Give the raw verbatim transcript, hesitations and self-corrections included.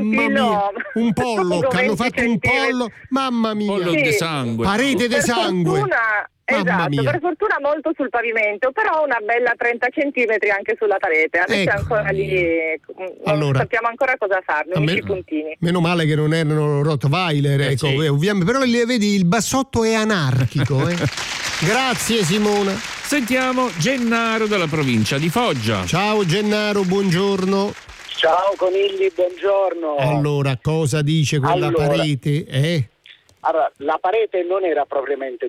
Mamma mia, No. un pollo, che hanno fatto un pollo, mamma mia. Pollo Sì. di sangue. Parete di Per sangue. fortuna, Mamma esatto, mia. per fortuna molto sul pavimento, però una bella trenta centimetri anche sulla parete. Adesso Ecco. è ancora lì, non Allora, sappiamo ancora cosa farne, a me- unici puntini. Meno male che non erano Rottweiler, Eh, ecco, sì. eh, ovviamente, però li vedi, il bassotto è anarchico. Eh. Grazie Simona. Sentiamo Gennaro dalla provincia di Foggia. Ciao Gennaro, buongiorno. Ciao conigli, buongiorno. Allora, cosa dice quella Allora. parete? Eh? Allora, la parete non era propriamente